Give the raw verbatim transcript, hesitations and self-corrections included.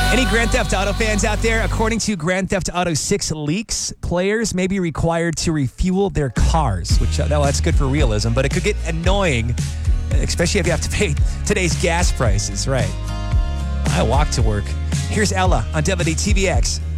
Any Grand Theft Auto fans out there? According to Grand Theft Auto six leaks, players may be required to refuel their cars, which, uh, well, that's good for realism, but it could get annoying, especially if you have to pay today's gas prices, right? I walk to work. Here's Ella on W D T V X.